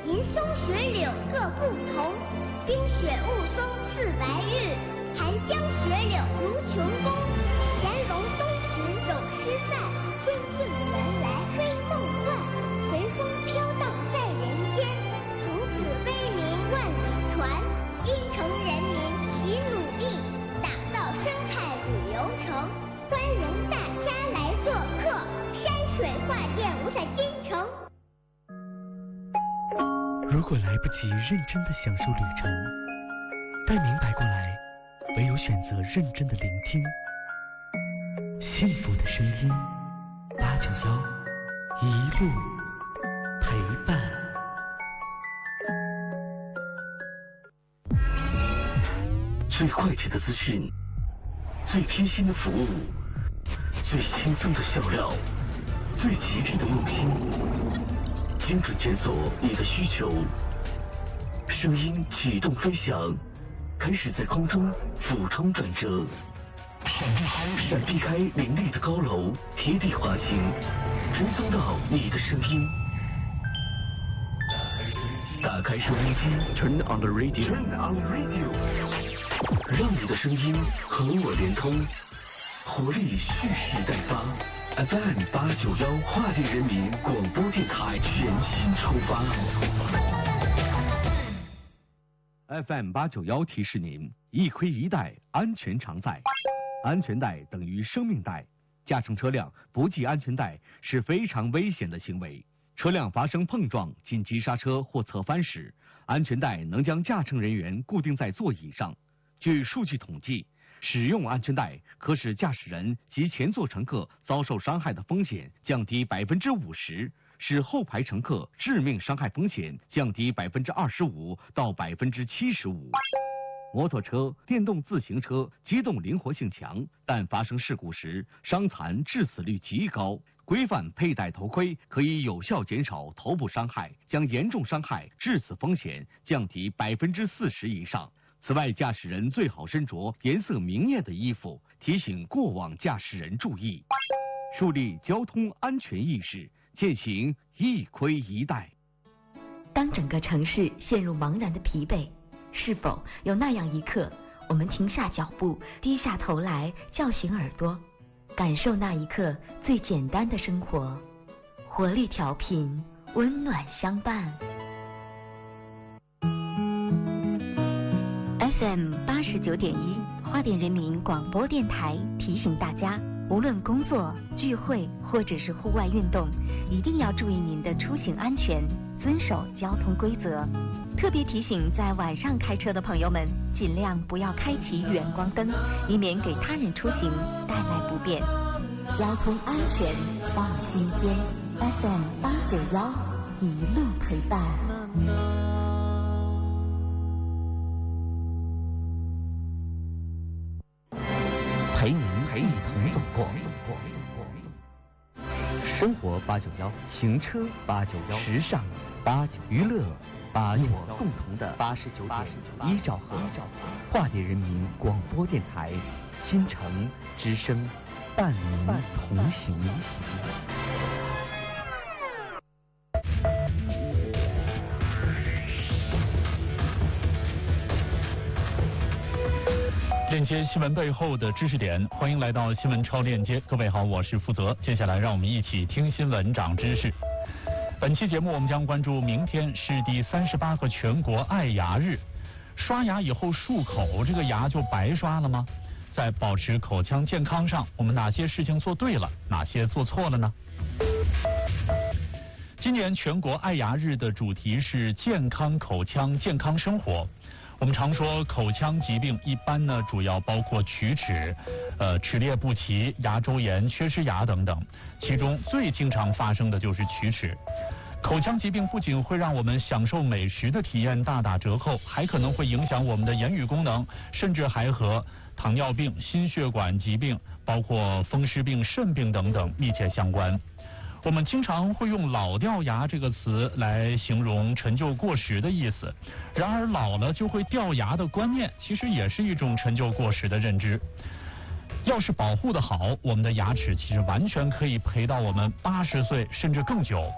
林松雪柳各不同，冰雪雾凇似白日，寒江雪柳如琼宫。闲容东池有诗赞，春尽原来追梦幻。随风飘荡在人间，从此威名万里传。京城人民齐努力，打造生态旅游城，欢迎大家来做客山水画店五彩京城。 如果来不及认真的享受旅程，待明白过来，唯有选择认真的聆听。幸福的声音，891一路陪伴。 最快捷的资讯，最贴心的服务，最轻松的笑料，最吉利的用心，精准检索你的需求。声音启动飞翔，开始在空中俯冲转折，闪避开林立的高楼，贴地滑行，追踪到你的声音。打开收音机 ，Turn on the radio， 让你的声音和我连通，活力蓄势待发。FM 891桦甸人民广播电台全新出发。 FM 891提示您：一盔一带，安全常在。安全带等于生命带，驾乘车辆不系安全带是非常危险的行为。车辆发生碰撞、紧急刹车或侧翻时，安全带能将驾乘人员固定在座椅上。据数据统计，使用安全带可使驾驶人及前座乘客遭受伤害的风险降低50%，使后排乘客致命伤害风险降低25%到75%。摩托车、电动自行车机动灵活性强，但发生事故时伤残致死率极高。规范佩戴头盔可以有效减少头部伤害，将严重伤害致死风险降低40%以上。此外，驾驶人最好身着颜色明艳的衣服，提醒过往驾驶人注意，树立交通安全意识，践行一盔一带。 当整个城市陷入茫然的疲惫，是否有那样一刻，我们停下脚步，低下头来，叫醒耳朵，感受那一刻最简单的生活，活力调频，温暖相伴。FM 89.1桦甸人民广播电台提醒大家，无论工作、聚会或者是户外运动，一定要注意您的出行安全，遵守交通规则。特别提醒在晚上开车的朋友们，尽量不要开启远光灯，以免给他人出行带来不便。交通安全放心间 ，FM 891一路陪伴。 陪您一同走过。生活891，行车891，时尚891，娱乐891，共同的89.1兆赫，桦甸人民广播电台，新城之声，伴您同行。 链接新闻背后的知识点，欢迎来到新闻超链接。各位好，我是负责。接下来让我们一起听新闻长知识。本期节目我们将关注明天是第38个全国爱牙日。刷牙以后漱口，这个牙就白刷了吗？在保持口腔健康上，我们哪些事情做对了，哪些做错了呢？今年全国爱牙日的主题是健康口腔健康生活。我们常说口腔疾病一般呢主要包括龋齿、齿列不齐、牙周炎、缺失牙等等，其中最经常发生的就是龋齿。口腔疾病不仅会让我们享受美食的体验大打折扣，还可能会影响我们的言语功能，甚至还和糖尿病、心血管疾病，包括风湿病、肾病等等密切相关。我们经常会用老掉牙这个词来形容陈旧过时的意思，然而老了就会掉牙的观念其实也是一种陈旧过时的认知。要是保护得好，我们的牙齿其实完全可以陪到我们80岁甚至更久。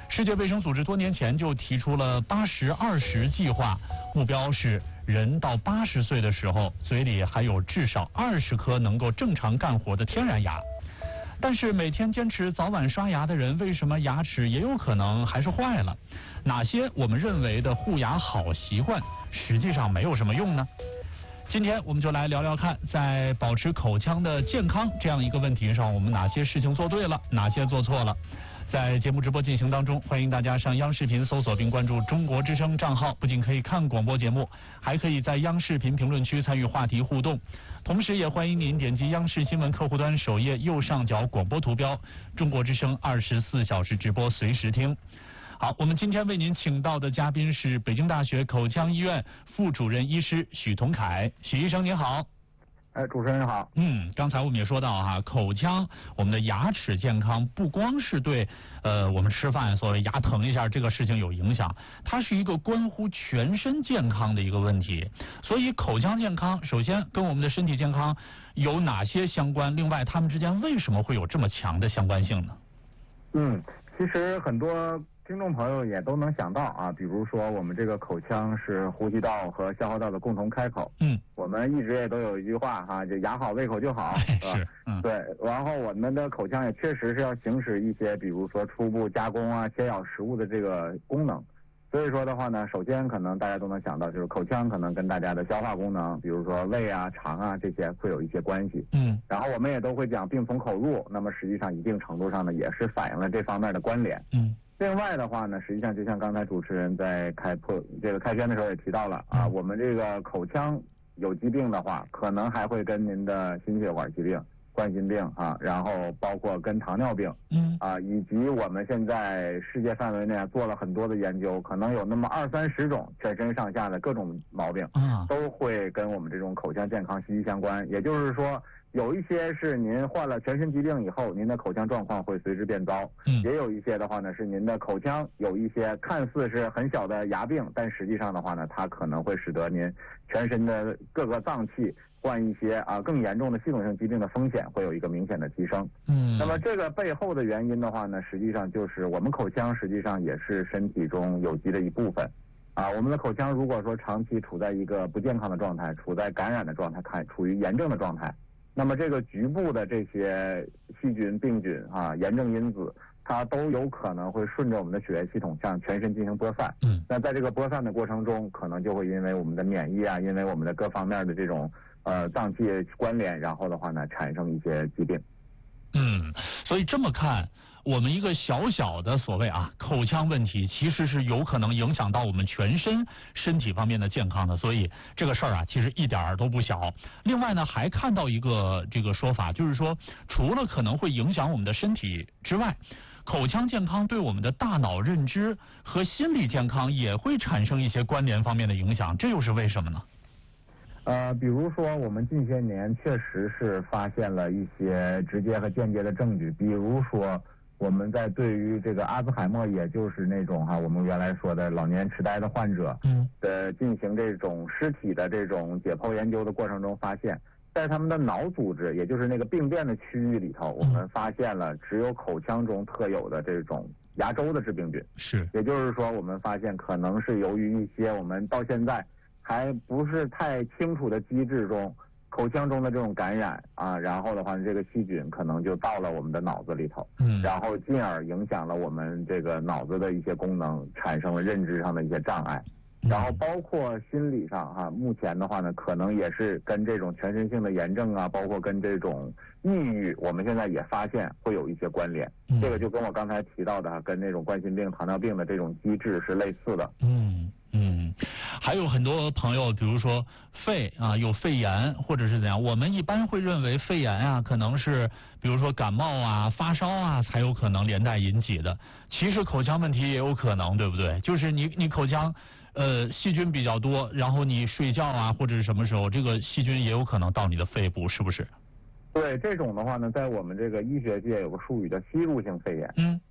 世界卫生组织多年前就提出了80-20计划，目标是人到80岁的时候，嘴里还有至少20颗能够正常干活的天然牙。但是每天坚持早晚刷牙的人，为什么牙齿也有可能还是坏了？哪些我们认为的护牙好习惯，实际上没有什么用呢？今天我们就来聊聊看，在保持口腔的健康这样一个问题上，我们哪些事情做对了，哪些做错了。在节目直播进行当中，欢迎大家上央视频搜索并关注中国之声账号，不仅可以看广播节目，还可以在央视频评论区参与话题互动。同时也欢迎您点击央视新闻客户端首页右上角广播图标，中国之声24小时直播随时听。好，我们今天为您请到的嘉宾是北京大学口腔医院副主任医师许同凯。许医生您好。 主持人好。 刚才我们也说到哈，口腔我们的牙齿健康不光是对我们吃饭所谓牙疼一下这个事情有影响，它是一个关乎全身健康的一个问题。所以口腔健康首先跟我们的身体健康有哪些相关？另外，它们之间为什么会有这么强的相关性呢？ 其实很多听众朋友也都能想到啊，比如说我们这个口腔是呼吸道和消化道的共同开口。我们一直也都有一句话哈，就牙好胃口就好，是吧？对。然后我们的口腔也确实是要行使一些，比如说初步加工啊、切咬食物的这个功能。所以说的话呢，首先可能大家都能想到，就是口腔可能跟大家的消化功能，比如说胃啊、肠啊这些会有一些关系。然后我们也都会讲病从口入，那么实际上一定程度上呢，也是反映了这方面的关联。另外的话呢，实际上就像刚才主持人在开篇的时候也提到了啊，我们这个口腔有疾病的话，可能还会跟您的心血管疾病、冠心病啊，然后包括跟糖尿病，以及我们现在世界范围内做了很多的研究，可能有那么20-30种全身上下的各种毛病，都会跟我们这种口腔健康息息相关。也就是说，有一些是您患了全身疾病以后，您的口腔状况会随之变糟，也有一些的话呢，是您的口腔有一些看似是很小的牙病，但实际上的话呢，它可能会使得您全身的各个脏器患一些更严重的系统性疾病的风险会有一个明显的提升。那么这个背后的原因的话呢，实际上就是我们口腔实际上也是身体中有机的一部分。我们的口腔如果说长期处在一个不健康的状态，处在感染的状态，处于炎症的状态，那么这个局部的这些细菌、病菌炎症因子，它都有可能会顺着我们的血液系统向全身进行播散。那在这个播散的过程中，可能就会因为我们的免疫因为我们的各方面的这种脏器关联，然后的话呢，产生一些疾病。 所以这么看，我们一个小小的所谓口腔问题，其实是有可能影响到我们全身体方面的健康的。所以这个事儿其实一点儿都不小。另外呢，还看到一个这个说法，就是说，除了可能会影响我们的身体之外，口腔健康对我们的大脑认知和心理健康也会产生一些关联方面的影响，这又是为什么呢？ 比如说我们近些年确实是发现了一些直接和间接的证据，比如说我们在对于这个阿兹海默，也就是那种我们原来说的老年痴呆的患者的进行这种尸体的这种解剖研究的过程中，发现在他们的脑组织，也就是那个病变的区域里头，我们发现了只有口腔中特有的这种牙周的致病菌。也就是说我们发现可能是由于一些我们到现在还不是太清楚的机制中，口腔中的这种感染然后的话这个细菌可能就到了我们的脑子里头，然后进而影响了我们这个脑子的一些功能，产生了认知上的一些障碍。然后包括心理上目前的话呢，可能也是跟这种全身性的炎症包括跟这种抑郁，我们现在也发现会有一些关联。这个就跟我刚才提到的跟那种冠心病、糖尿病的这种机制是类似的。 还有很多朋友，比如说肺有肺炎或者是怎样，我们一般会认为肺炎可能是比如说感冒发烧才有可能连带引起的，其实口腔问题也有可能，对不对？就是你口腔细菌比较多，然后你睡觉或者是什么时候，这个细菌也有可能到你的肺部，是不是？ 对，这种的话呢，在我们这个医学界有个术语叫吸入性肺炎。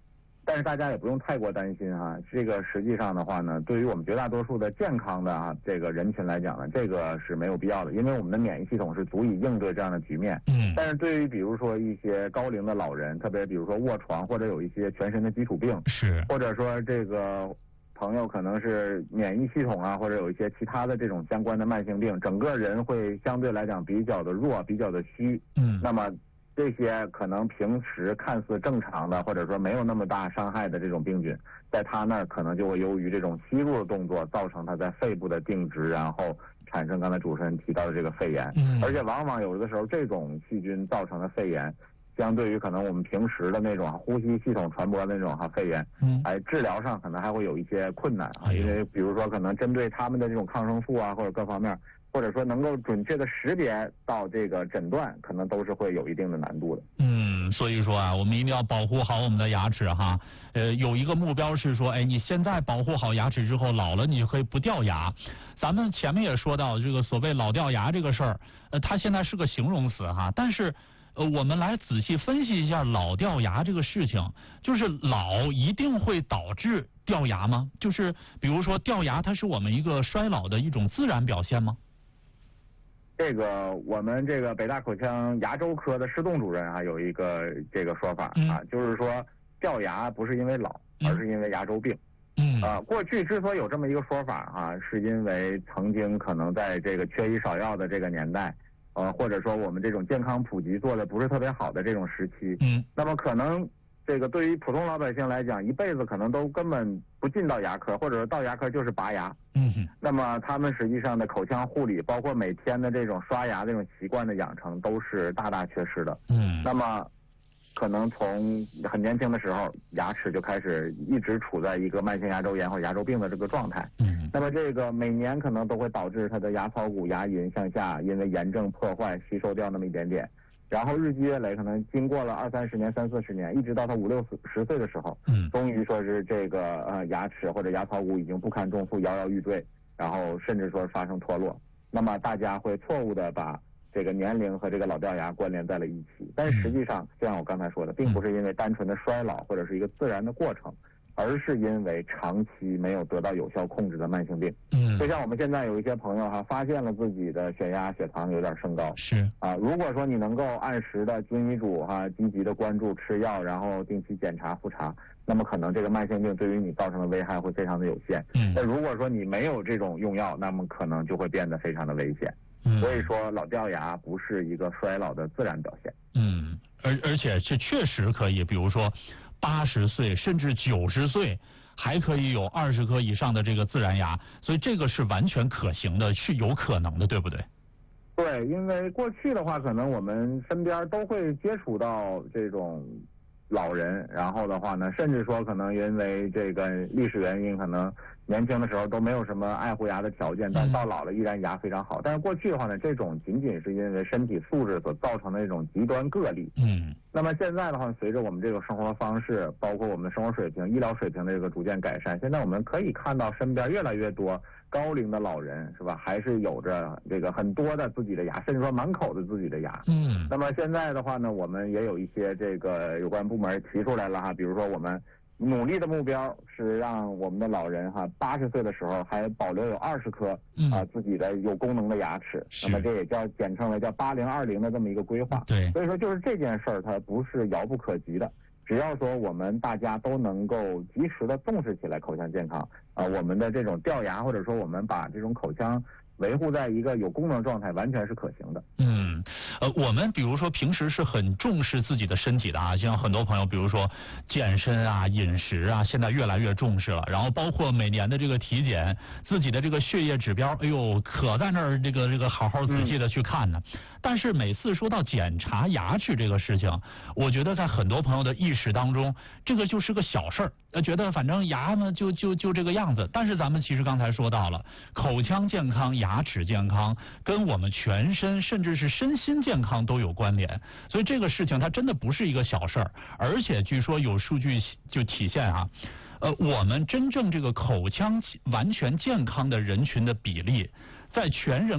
但是大家也不用太过担心哈，这个实际上的话呢，对于我们绝大多数的健康的这个人群来讲呢，这个是没有必要的，因为我们的免疫系统是足以应对这样的局面。但是对于比如说一些高龄的老人，特别比如说卧床或者有一些全身的基础病，或者说这个朋友可能是免疫系统啊，或者有一些其他的这种相关的慢性病，整个人会相对来讲比较的弱，比较的虚。那么这些可能平时看似正常的，或者说没有那么大伤害的这种病菌，在他那儿可能就会由于这种吸入的动作，造成他在肺部的定植，然后产生刚才主持人提到的这个肺炎。而且往往有的时候这种细菌造成的肺炎，相对于可能我们平时的那种呼吸系统传播的那种肺炎，治疗上可能还会有一些困难啊，因为比如说可能针对他们的这种抗生素啊，或者各方面，或者说能够准确的识别到这个诊断，可能都是会有一定的难度的。 所以说啊，我们一定要保护好我们的牙齿哈。有一个目标是说，你现在保护好牙齿之后，老了你就可以不掉牙。咱们前面也说到这个所谓老掉牙这个事儿，它现在是个形容词哈，但是我们来仔细分析一下老掉牙这个事情，就是老一定会导致掉牙吗？就是比如说掉牙，它是我们一个衰老的一种自然表现吗？ 这个我们这个北大口腔牙周科的施栋主任有一个这个说法就是说掉牙不是因为老，而是因为牙周病。过去之所以有这么一个说法是因为曾经可能在这个缺医少药的这个年代，或者说我们这种健康普及做的不是特别好的这种时期，那么可能这个对于普通老百姓来讲，一辈子可能都根本不进到牙科，或者说到牙科就是拔牙。那么他们实际上的口腔护理，包括每天的这种刷牙这种习惯的养成，都是大大缺失的。那么可能从很年轻的时候，牙齿就开始一直处在一个慢性牙周炎或牙周病的这个状态。那么这个每年可能都会导致它的牙槽骨、牙龈向下因为炎症破坏吸收掉那么一点点。然后日积月累，可能经过了20-30年、30-40年，一直到他50-60岁的时候，终于说是这个牙齿或者牙槽骨已经不堪重负，摇摇欲坠，然后甚至说发生脱落。那么大家会错误的把这个年龄和这个老掉牙关联在了一起，但是实际上，就像我刚才说的，并不是因为单纯的衰老或者是一个自然的过程，而是因为长期没有得到有效控制的慢性病。就像我们现在有一些朋友发现了自己的血压、血糖有点升高，如果说你能够按时的遵医嘱积极的关注吃药，然后定期检查复查，那么可能这个慢性病对于你造成的危害会非常的有限。但如果说你没有这种用药，那么可能就会变得非常的危险。所以说老掉牙不是一个衰老的自然表现。 而且这确实可以，比如说80岁甚至90岁还可以有20颗以上的这个自然牙，所以这个是完全可行的，是有可能的，对不对？ 对，因为过去的话，可能我们身边都会接触到这种老人，然后的话呢，甚至说可能因为这个历史原因，可能年轻的时候都没有什么爱护牙的条件，但到老了依然牙非常好。但是过去的话呢，这种仅仅是因为身体素质所造成的一种极端个例。那么现在的话，随着我们这个生活方式，包括我们的生活水平、医疗水平的这个逐渐改善，现在我们可以看到身边越来越多高龄的老人，是吧？还是有着这个很多的自己的牙，甚至说满口的自己的牙。那么现在的话呢，我们也有一些这个有关部门提出来了比如说我们努力的目标是让我们的老人80岁的时候还保留有20颗自己的有功能的牙齿，那么这也叫简称为叫80-20的这么一个规划。所以说就是这件事儿它不是遥不可及的，只要说我们大家都能够及时的重视起来口腔健康我们的这种掉牙或者说我们把这种口腔维护在一个有功能状态，完全是可行的。 我们比如说平时是很重视自己的身体的像很多朋友比如说健身饮食现在越来越重视了，然后包括每年的这个体检，自己的这个血液指标，可在那儿这个好好仔细的去看呢。但是每次说到检查牙齿这个事情，我觉得在很多朋友的意识当中，这个就是个小事儿，觉得反正牙呢就这个样子。但是咱们其实刚才说到了，口腔健康、牙齿健康跟我们全身甚至是身心健康都有关联，所以这个事情它真的不是一个小事儿。而且据说有数据就体现我们真正这个口腔完全健康的人群的比例，在全人